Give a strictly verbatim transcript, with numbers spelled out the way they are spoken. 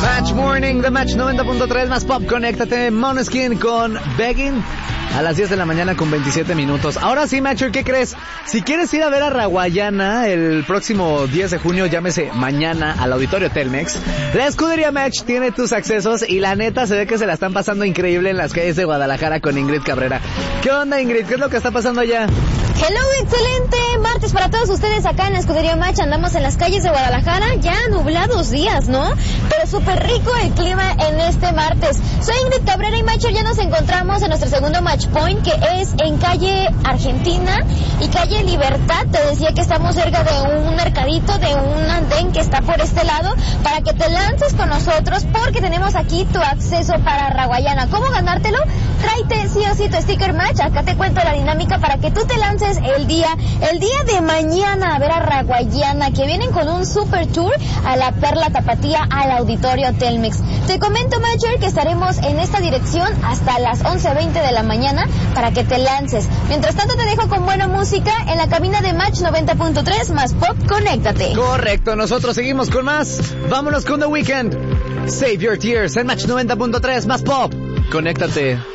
Match Morning de Match noventa punto tres más Pop. Conéctate, Måneskin con Begging a las diez de la mañana con veintisiete minutos. Ahora sí, Matcher, ¿qué crees? Si quieres ir a ver a Raguayana el próximo diez de junio, llámese mañana, al Auditorio Telmex, la escudería Match tiene tus accesos y la neta se ve que se la están pasando increíble en las calles de Guadalajara con Ingrid Cabrera. ¿Qué onda, Ingrid? ¿Qué es lo que está pasando allá? Hello, excelente martes para todos ustedes acá en la escudería Match. Andamos en las calles de Guadalajara, ya nublados días, ¿no? Pero súper rico el clima en este martes. Soy Ingrid Cabrera y Matcher, ya nos encontramos en nuestro segundo Match Point, que es en calle Argentina y calle Libertad. Te decía que estamos cerca de un mercadito, de un andén que está por este lado, para que te lances con nosotros, porque tenemos aquí tu acceso para Raguayana. ¿Cómo ganártelo? Tráete sí o sí tu sticker Match. Acá te cuento la dinámica para que tú te lances el día, el día de mañana a ver a Raguayana, que vienen con un super tour a la Perla Tapatía, al Auditorio Telmex. Te comento, Matcher, que estaremos en esta dirección hasta las once veinte de la mañana para que te lances. Mientras tanto, te dejo con buena música en la cabina de Match noventa punto tres más Pop. Conéctate. Correcto, nosotros seguimos con más. Vámonos con The Weeknd. Save Your Tears en Match noventa punto tres más Pop. Conéctate.